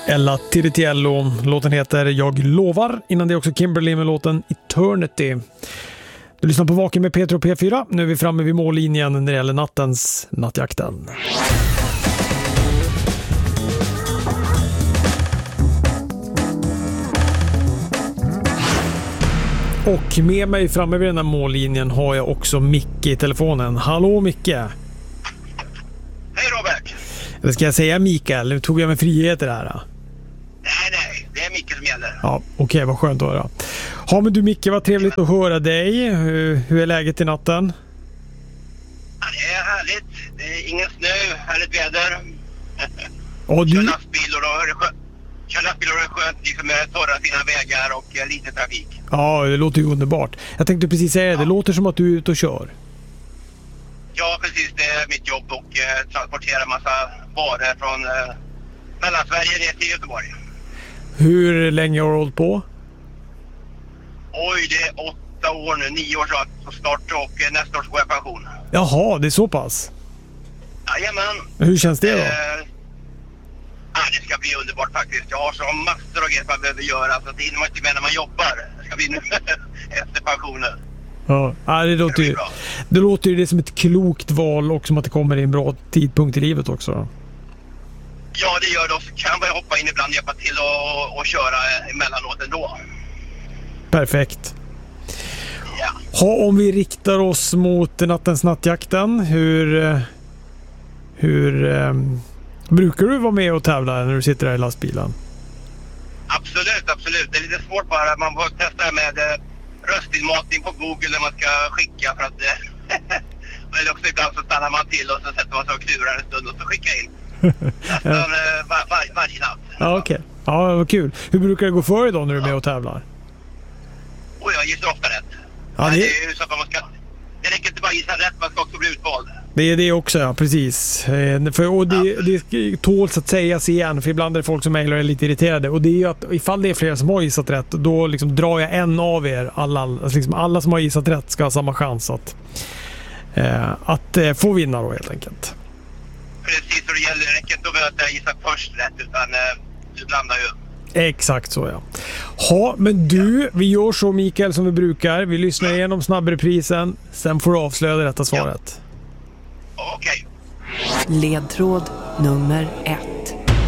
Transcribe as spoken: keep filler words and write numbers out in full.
Ella Tiritiello. Låten heter Jag lovar. Innan det också Kimberly med låten Eternity. Du lyssnar på Vaken med Peter och P fyra. Nu är vi framme vid mållinjen när det gäller nattens nattjakten. Och med mig framme vid den här mållinjen har jag också Micke i telefonen. Hallå Micke! Hej Robert! Eller ska jag säga Mikael? Nu tog jag mig friheter här. Då. Nej, nej. Det är Micke som gäller. Ja, okej. Okay, vad skönt att höra. Ja, men du Micke, vad trevligt att höra dig. Hur, hur är läget i natten? Ja, det är härligt. Det är ingen snö, härligt väder. Och du... Kör lastbil och då är det skönt. Kör lastbil och det är skönt liksom med torra fina vägar och eh, lite trafik. Ja, det låter ju underbart. Jag tänkte precis säga det. Det låter som att du är ute och kör. Ja, precis. Det är mitt jobb och eh, transportera massa varor från eh, Mellansverige ner till Göteborg. Hur länge har du hållit på? Oj, det är åtta år nu. Nio år snart och eh, nästa år så går jag pension. Jaha, det är så pass. Jajamän. Hur känns det då? Eh, ja, det ska bli underbart faktiskt. Jag har så massor av grejer man behöver göra så det hinner man inte med när man jobbar. Det ska bli nu efter pensionen. Ja, det låter ju det, det låter ju det som ett klokt val och som att det kommer i en bra tidpunkt i livet också. Ja, det gör det. Så kan man hoppa in ibland och hjälpa till och, och köra emellanåt ändå. Perfekt. Ja. Ha, om vi riktar oss mot nattens nattjakten, hur hur um, brukar du vara med och tävla när du sitter där i lastbilen? Absolut, absolut. Det är lite svårt bara. Man får testa med eh, röstinmatning på Google när man ska skicka för att eh, eller också ibland så stannar man till och så sätter man sig och klurar en stund och så skickar in. Nästan eh, var, var, varje natt. Ja, okej. Okay. Ja, vad kul. Hur brukar det gå för dig då när du är med och tävlar? Och jag gissar ofta rätt. Ja, det... det är ju så att man ska... Det räcker inte bara gissa rätt, man ska också bli utvald. Det är det också, ja, precis. För, och det, det tåls att sägas igen, för ibland är det folk som mejlar och är lite irriterade. Och det är ju att ifall det är flera som har gissat rätt, då liksom drar jag en av er. Alla, alltså liksom alla som har gissat rätt ska ha samma chans att, eh, att eh, få vinna då helt enkelt. Precis, och det gäller, det räcker inte att gissa först rätt, utan eh, du blandar ju. Exakt så, ja. Ha, men du, vi gör så Mikael som vi brukar. Vi lyssnar igenom snabbreprisen. Sen får du avslöja det rätta svaret. Ja. Okej. Ledtråd nummer ett.